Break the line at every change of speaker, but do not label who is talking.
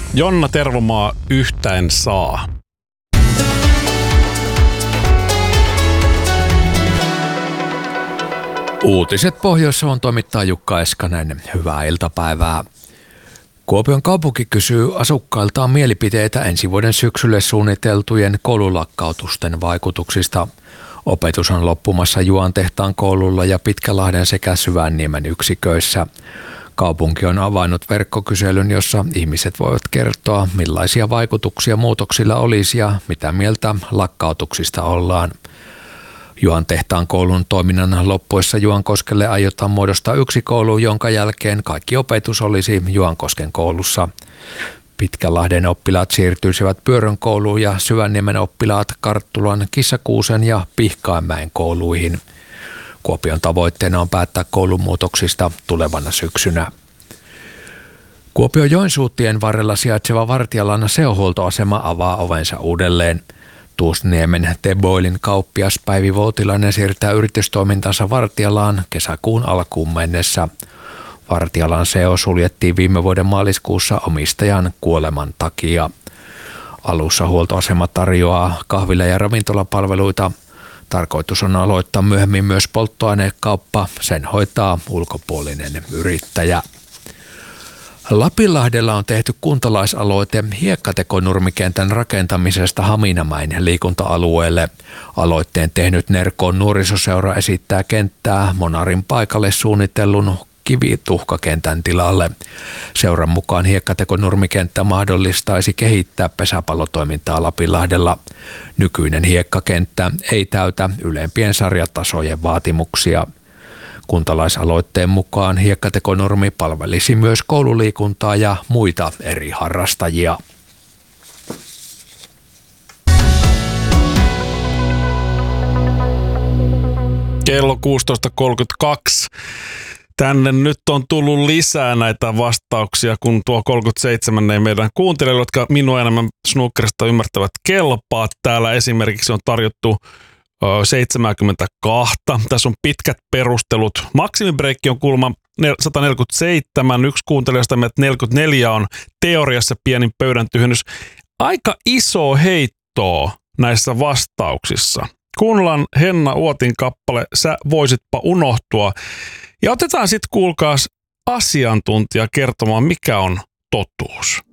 Jonna Tervomaa yhtä en saa.
Uutiset Pohjois-Savon toimittaa Jukka Eskanen. Hyvää iltapäivää. Kuopion kaupunki kysyy asukkailtaan mielipiteitä ensi vuoden syksylle suunniteltujen koululakkautusten vaikutuksista. Opetus on loppumassa Juantehtaan koululla ja Pitkälahden sekä Syvänniemen yksiköissä. Kaupunki on avannut verkkokyselyn, jossa ihmiset voivat kertoa, millaisia vaikutuksia muutoksilla olisi ja mitä mieltä lakkautuksista ollaan. Juantehtaan koulun toiminnan loppuessa Juankoskelle aiotaan muodostaa yksi koulu, jonka jälkeen kaikki opetus olisi Juankosken koulussa. Pitkälahden oppilaat siirtyisivät Pyörön kouluun ja Syvänniemen oppilaat Karttulan, Kissakuusen ja Pihkaanmäen kouluihin. Kuopion tavoitteena on päättää koulumuutoksista tulevana syksynä. Kuopion Joensuutien varrella sijaitseva Vartialan seohuoltoasema avaa ovensa uudelleen. Tuusniemen Teboilin kauppias Päivi Voutilainen siirtää yritystoimintansa Vartialaan kesäkuun alkuun mennessä. Vartialan SEO suljettiin viime vuoden maaliskuussa omistajan kuoleman takia. Alussa huoltoasema tarjoaa kahvila- ja ravintolapalveluita. Tarkoitus on aloittaa myöhemmin myös polttoainekauppa. Sen hoitaa ulkopuolinen yrittäjä. Lapinlahdella on tehty kuntalaisaloite hiekkatekonurmikentän rakentamisesta Haminamäen liikunta-alueelle. Aloitteen tehnyt Nerkon nuorisoseura esittää kenttää Monarin paikalle suunnitellun kivituhkakentän tilalle. Seuran mukaan hiekkatekonurmikenttä mahdollistaisi kehittää pesäpallotoimintaa Lapinlahdella. Nykyinen hiekkakenttä ei täytä ylempien sarjatasojen vaatimuksia. Kuntalaisaloitteen mukaan hiekkatekonurmi palvelisi myös koululiikuntaa ja muita eri harrastajia.
Kello 16.32. Tänne nyt on tullut lisää näitä vastauksia, kun tuo 37 ei meidän kuuntelijoille, jotka minua enemmän snookerista ymmärtävät kelpaa. Täällä esimerkiksi on tarjottu 72. Tässä on pitkät perustelut. Maksimibreikki on kuulemma 147. Yksi kuuntelijasta, että 44 on teoriassa pienin pöydän tyhjennys. Aika iso heittoa näissä vastauksissa. Kuunnellaan Henna Uotin kappale Sä voisitpa unohtua. Ja otetaan sitten kuulkaas asiantuntija kertomaan, mikä on totuus.